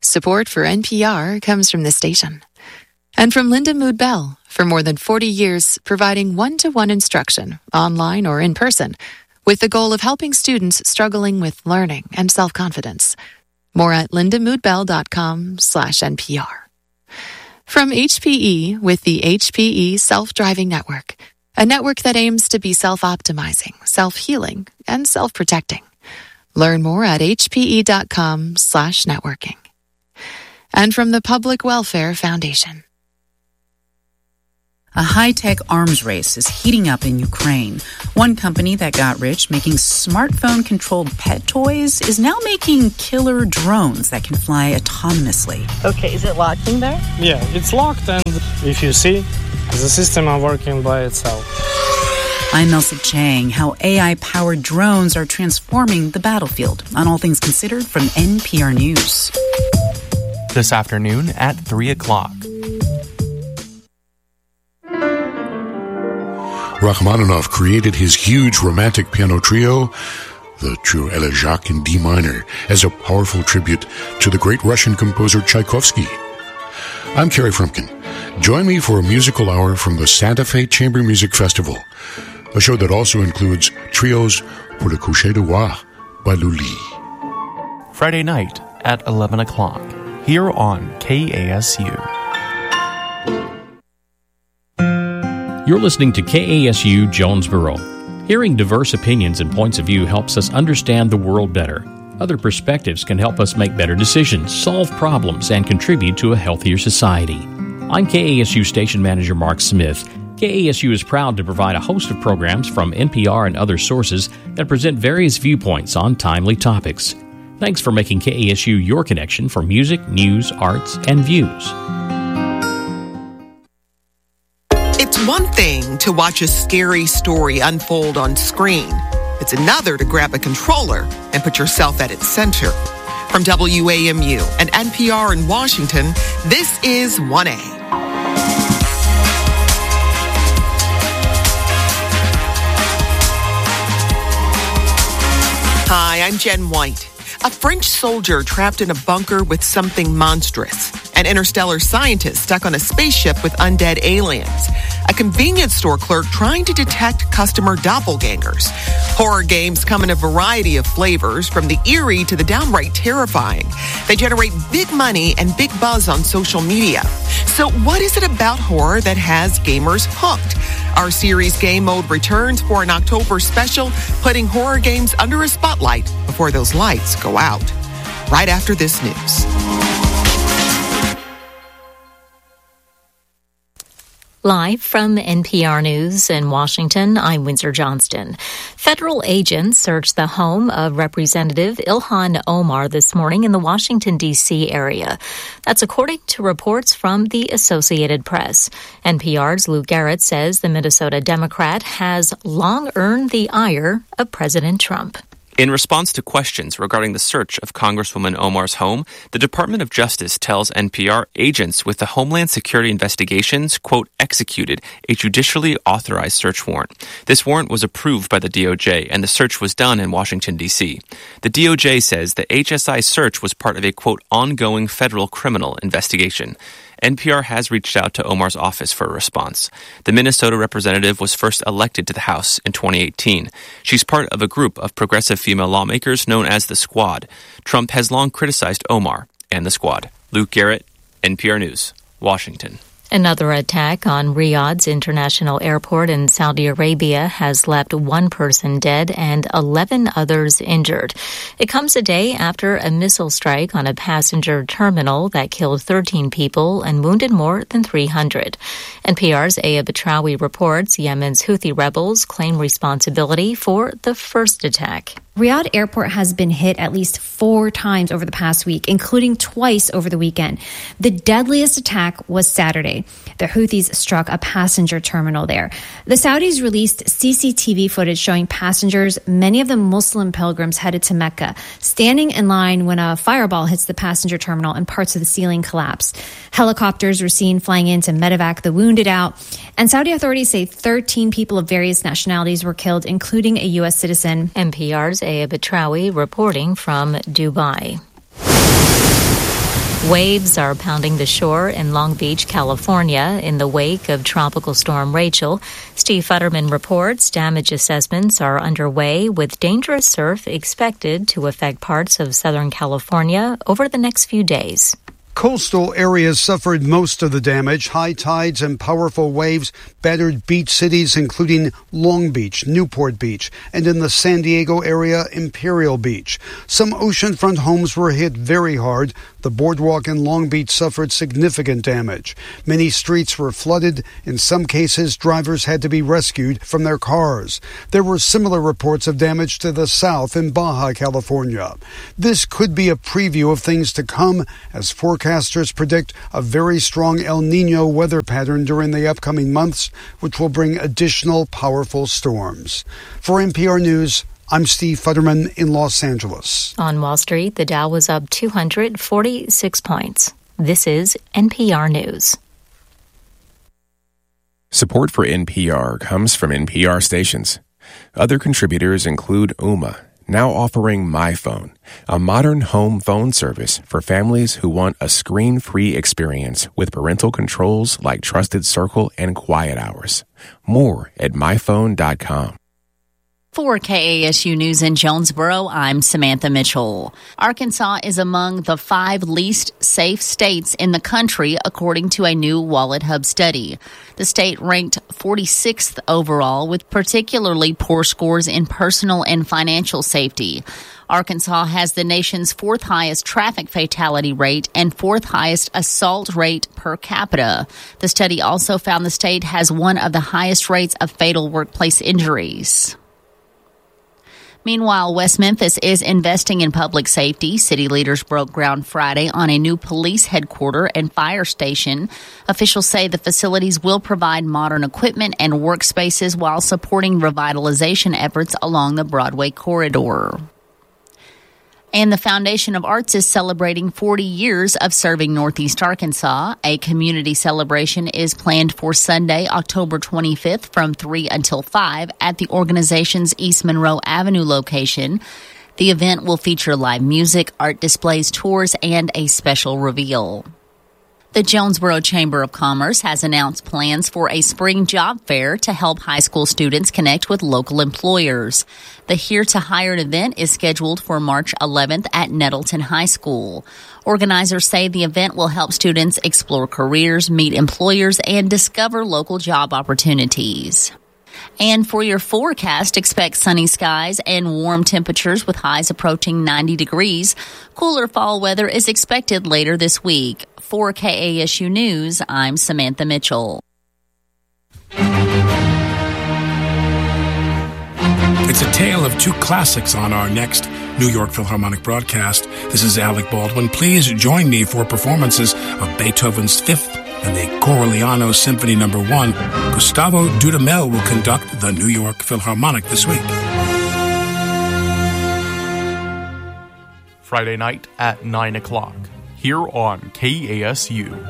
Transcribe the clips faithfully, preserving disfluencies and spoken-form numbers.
Support for N P R comes from this station. And from Linda Mood Bell, for more than forty years, providing one-to-one instruction, online or in person, with the goal of helping students struggling with learning and self-confidence. More at lindamoodbell.com slash NPR. From H P E with the H P E Self-Driving Network, a network that aims to be self-optimizing, self-healing, and self-protecting. Learn more at hpe.com slash networking. And from the Public Welfare Foundation. A high-tech arms race is heating up in Ukraine. One company that got rich making smartphone-controlled pet toys is now making killer drones that can fly autonomously. Okay, is it locked in there? Yeah, it's locked, and if you see, the system is working by itself. I'm Elsa Chang. How A I-powered drones are transforming the battlefield on All Things Considered from N P R News. This afternoon at three o'clock. Rachmaninoff created his huge romantic piano trio, the Trio Elegiac in D minor, as a powerful tribute to the great Russian composer Tchaikovsky. I'm Kerry Frumkin. Join me for a musical hour from the Santa Fe Chamber Music Festival, a show that also includes trios Pour le Coucher de Roi by Lully. Friday night at eleven o'clock, here on K A S U. You're listening to K A S U Jonesboro. Hearing diverse opinions and points of view helps us understand the world better. Other perspectives can help us make better decisions, solve problems, and contribute to a healthier society. I'm K A S U Station Manager Mark Smith. K A S U is proud to provide a host of programs from N P R and other sources that present various viewpoints on timely topics. Thanks for making K A S U your connection for music, news, arts, and views. It's one thing to watch a scary story unfold on screen. It's another to grab a controller and put yourself at its center. From W A M U and N P R in Washington, this is one A. Hi, I'm Jen White. A French soldier trapped in a bunker with something monstrous. An interstellar scientist stuck on a spaceship with undead aliens. A convenience store clerk trying to detect customer doppelgangers. Horror games come in a variety of flavors, from the eerie to the downright terrifying. They generate big money and big buzz on social media. So what is it about horror that has gamers hooked? Our series Game Mode returns for an October special, putting horror games under a spotlight before those lights go out. Right after this news. Live from N P R News in Washington, I'm Windsor Johnston. Federal agents searched the home of Representative Ilhan Omar this morning in the Washington, D C area. That's according to reports from the Associated Press. N P R's Lou Garrett says the Minnesota Democrat has long earned the ire of President Trump. In response to questions regarding the search of Congresswoman Omar's home, the Department of Justice tells N P R agents with the Homeland Security Investigations, quote, executed a judicially authorized search warrant. This warrant was approved by the D O J, and the search was done in Washington, D C. The D O J says the H S I search was part of a, quote, ongoing federal criminal investigation. N P R has reached out to Omar's office for a response. The Minnesota representative was first elected to the House in twenty eighteen. She's part of a group of progressive female lawmakers known as the Squad. Trump has long criticized Omar and the Squad. Luke Garrett, N P R News, Washington. Another attack on Riyadh's international airport in Saudi Arabia has left one person dead and eleven others injured. It comes a day after a missile strike on a passenger terminal that killed thirteen people and wounded more than three hundred. N P R's Aya Batrawi reports Yemen's Houthi rebels claim responsibility for the first attack. Riyadh Airport has been hit at least four times over the past week, including twice over the weekend. The deadliest attack was Saturday. The Houthis struck a passenger terminal there. The Saudis released C C T V footage showing passengers, many of them Muslim pilgrims headed to Mecca, standing in line when a fireball hits the passenger terminal and parts of the ceiling collapse. Helicopters were seen flying in to medevac the wounded out. And Saudi authorities say thirteen people of various nationalities were killed, including a U S citizen. N P R's Aya Batrawi reporting from Dubai. Waves are pounding the shore in Long Beach, California, in the wake of Tropical Storm Rachel. Steve Futterman reports damage assessments are underway, with dangerous surf expected to affect parts of Southern California over the next few days. Coastal areas suffered most of the damage. High tides and powerful waves battered beach cities, including Long Beach, Newport Beach, and in the San Diego area, Imperial Beach. Some oceanfront homes were hit very hard. The boardwalk in Long Beach suffered significant damage. Many streets were flooded. In some cases, drivers had to be rescued from their cars. There were similar reports of damage to the south in Baja California. This could be a preview of things to come, as forecasters predict a very strong El Niño weather pattern during the upcoming months, which will bring additional powerful storms. For N P R News, I'm Steve Futterman in Los Angeles. On Wall Street, the Dow was up two hundred forty-six points. This is N P R News. Support for N P R comes from N P R stations. Other contributors include Ooma, now offering MyPhone, a modern home phone service for families who want a screen-free experience with parental controls like Trusted Circle and Quiet Hours. More at my phone dot com. For K A S U News in Jonesboro, I'm Samantha Mitchell. Arkansas is among the five least safe states in the country, according to a new Wallet Hub study. The state ranked forty-sixth overall, with particularly poor scores in personal and financial safety. Arkansas has the nation's fourth highest traffic fatality rate and fourth highest assault rate per capita. The study also found the state has one of the highest rates of fatal workplace injuries. Meanwhile, West Memphis is investing in public safety. City leaders broke ground Friday on a new police headquarters and fire station. Officials say the facilities will provide modern equipment and workspaces while supporting revitalization efforts along the Broadway corridor. And the Foundation of Arts is celebrating forty years of serving Northeast Arkansas. A community celebration is planned for Sunday, October twenty-fifth from three until five at the organization's East Monroe Avenue location. The event will feature live music, art displays, tours, and a special reveal. The Jonesboro Chamber of Commerce has announced plans for a spring job fair to help high school students connect with local employers. The Here to Hire event is scheduled for March eleventh at Nettleton High School. Organizers say the event will help students explore careers, meet employers, and discover local job opportunities. And for your forecast, expect sunny skies and warm temperatures with highs approaching ninety degrees. Cooler fall weather is expected later this week. For K A S U News, I'm Samantha Mitchell. It's a tale of two classics on our next New York Philharmonic broadcast. This is Alec Baldwin. Please join me for performances of Beethoven's Fifth and the Corleone Symphony Number One. Gustavo Dudamel will conduct the New York Philharmonic this week. Friday night at nine o'clock, here on K A S U.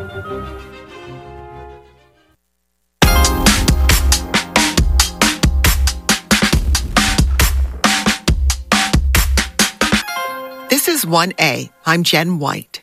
This is one A. I'm Jen White.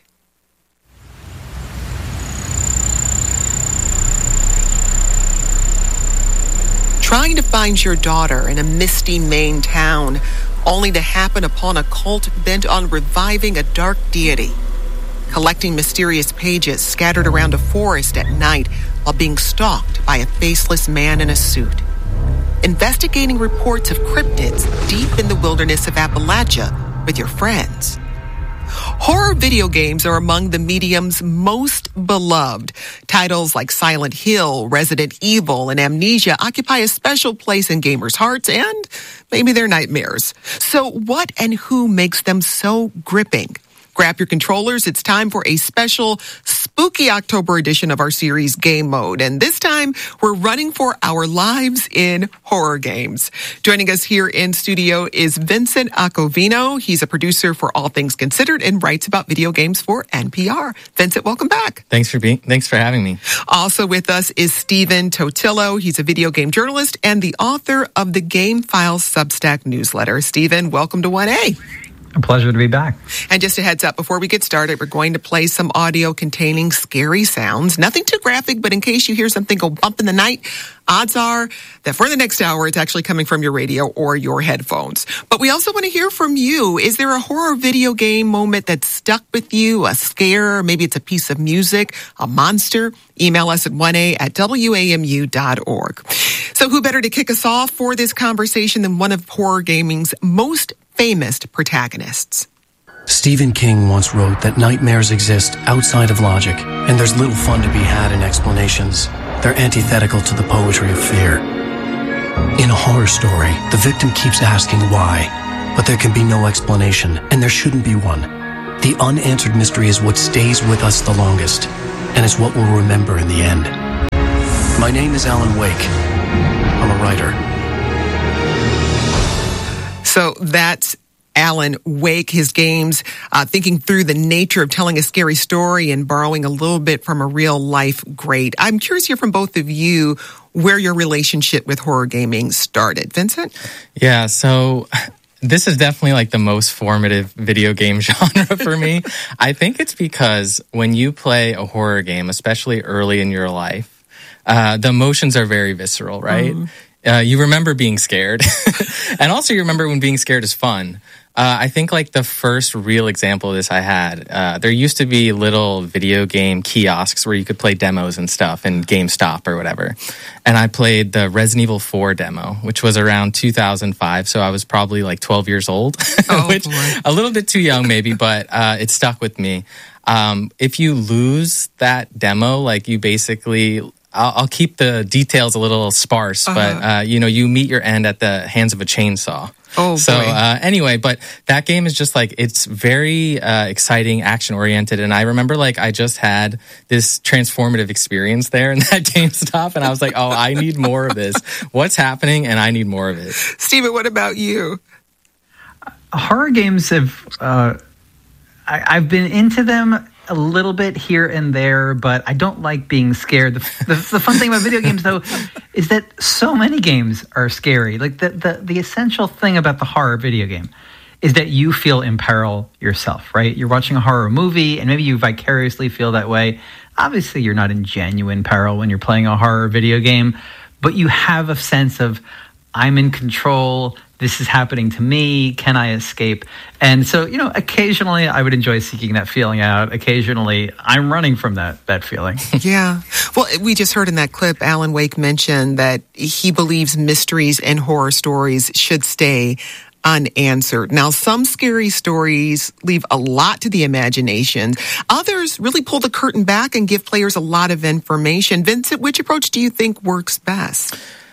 Trying to find your daughter in a misty Maine town, only to happen upon a cult bent on reviving a dark deity. Collecting mysterious pages scattered around a forest at night while being stalked by a faceless man in a suit. Investigating reports of cryptids deep in the wilderness of Appalachia with your friends. Horror video games are among the medium's most beloved. Titles like Silent Hill, Resident Evil, and Amnesia occupy a special place in gamers' hearts and maybe their nightmares. So what and who makes them so gripping? Grab your controllers. It's time for a special spooky October edition of our series Game Mode. And this time, we're running for our lives in horror games. Joining us here in studio is Vincent Acovino. He's a producer for All Things Considered and writes about video games for N P R. Vincent, welcome back. Thanks for being, thanks for having me. Also with us is Stephen Totillo. He's a video game journalist and the author of the Game Files Substack newsletter. Stephen, welcome to one A. A pleasure to be back. And just a heads up, before we get started, we're going to play some audio containing scary sounds. Nothing too graphic, but in case you hear something go bump in the night, odds are that for the next hour, it's actually coming from your radio or your headphones. But we also want to hear from you. Is there a horror video game moment that stuck with you, a scare, maybe it's a piece of music, a monster? Email us at one a at w a m u dot org. So who better to kick us off for this conversation than one of horror gaming's most famous protagonists? Stephen King once wrote that nightmares exist outside of logic, and there's little fun to be had in explanations. They're antithetical to the poetry of fear. In a horror story, the victim keeps asking why, but there can be no explanation, and there shouldn't be one. The unanswered mystery is what stays with us the longest, and it's what we'll remember in the end. My name is Alan Wake. I'm a writer. So that's Alan Wake, his games, uh, thinking through the nature of telling a scary story and borrowing a little bit from a real life great. I'm curious to hear from both of you where your relationship with horror gaming started. Vincent? Yeah, so this is definitely like the most formative video game genre for me. I think it's because when you play a horror game, especially early in your life, uh, the emotions are very visceral, right? Mm. Uh, you remember being scared. And also you remember when being scared is fun. Uh, I think like the first real example of this I had, uh, there used to be little video game kiosks where you could play demos and stuff in GameStop or whatever. And I played the Resident Evil four demo, which was around two thousand five. So I was probably like twelve years old, oh, which boy. A little bit too young maybe, but uh, it stuck with me. Um, if you lose that demo, like you basically... I'll, I'll keep the details a little sparse, uh-huh. but, uh, you know, you meet your end at the hands of a chainsaw. Oh, so, uh, anyway, but that game is just like, it's very uh, exciting, action-oriented, and I remember, like, I just had this transformative experience there in that GameStop, and I was like, oh, I need more of this. What's happening? And I need more of it. Steven, what about you? Uh, horror games have, uh, I, I've been into them a little bit here and there, but I don't like being scared. The, the, the fun thing about video games, though, is that so many games are scary. Like the, the the essential thing about the horror video game is that you feel in peril yourself, right? You're watching a horror movie, and maybe you vicariously feel that way. Obviously, you're not in genuine peril when you're playing a horror video game, but you have a sense of, I'm in control. This is happening to me. Can I escape? And so, you know, occasionally I would enjoy seeking that feeling out. Occasionally I'm running from that that feeling. Yeah. Well, we just heard in that clip, Alan Wake mentioned that he believes mysteries and horror stories should stay unanswered. Now, some scary stories leave a lot to the imagination. Others really pull the curtain back and give players a lot of information. Vincent, which approach do you think works best?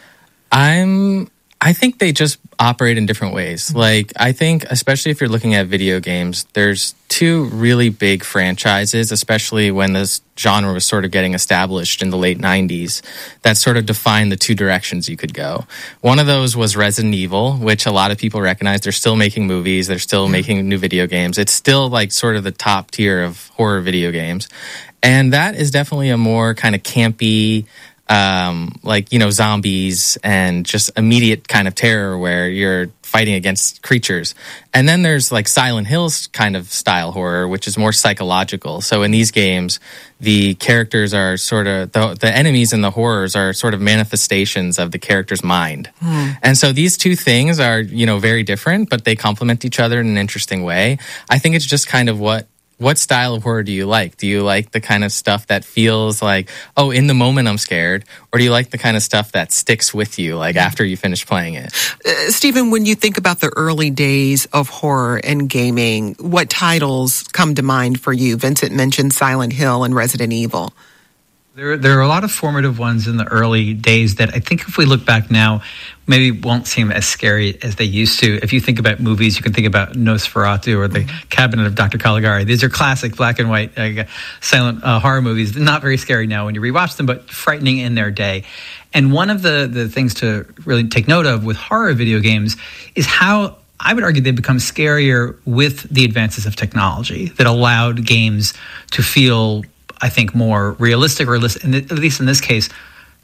I'm... I think they just operate in different ways. Like, I think, especially if you're looking at video games, there's two really big franchises, especially when this genre was sort of getting established in the late nineties, that sort of defined the two directions you could go. One of those was Resident Evil, which a lot of people recognize. They're still making movies. They're still making new video games. It's still like sort of the top tier of horror video games. And that is definitely a more kind of campy, um like, you know, zombies and just immediate kind of terror where you're fighting against creatures. And then there's like Silent Hill's kind of style horror, which is more psychological. So in these games, the characters are sort of the, the enemies and the horrors are sort of manifestations of the character's mind. Hmm. And so these two things are, you know, very different, but they complement each other in an interesting way. I think it's just kind of what What style of horror do you like? Do you like the kind of stuff that feels like, oh, in the moment I'm scared? Or do you like the kind of stuff that sticks with you, like after you finish playing it? Uh, Stephen, when you think about the early days of horror and gaming, what titles come to mind for you? Vincent mentioned Silent Hill and Resident Evil. There, there are a lot of formative ones in the early days that I think if we look back now, maybe won't seem as scary as they used to. If you think about movies, you can think about Nosferatu or The Cabinet of Doctor Caligari. These are classic black and white uh, silent uh, horror movies. Not very scary now when you rewatch them, but frightening in their day. And one of the, the things to really take note of with horror video games is how I would argue they've become scarier with the advances of technology that allowed games to feel, I think, more realistic, or at least in this case,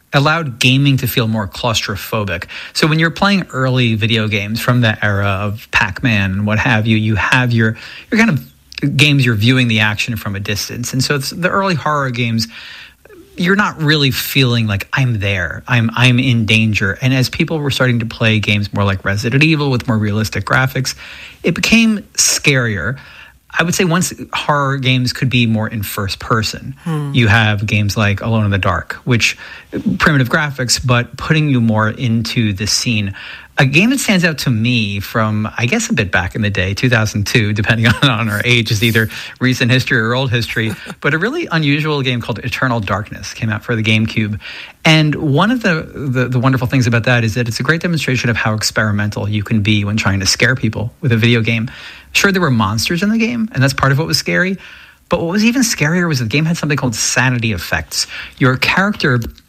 allowed gaming to feel more claustrophobic. So when you're playing early video games from the era of Pac-Man and what have you, you have your, your kind of games, you're viewing the action from a distance. And so it's the early horror games, you're not really feeling like I'm there, I'm I'm in danger. And as people were starting to play games more like Resident Evil with more realistic graphics, it became scarier. I would say once horror games could be more in first person. Hmm. You have games like Alone in the Dark, which primitive graphics, but putting you more into the scene. A game that stands out to me from, I guess, a bit back in the day, two thousand two, depending on, on our age, is either recent history or old history, but a really unusual game called Eternal Darkness came out for the GameCube. And one of the, the, the wonderful things about that is that it's a great demonstration of how experimental you can be when trying to scare people with a video game. Sure, there were monsters in the game, and that's part of what was scary, but what was even scarier was the game had something called sanity effects. Your character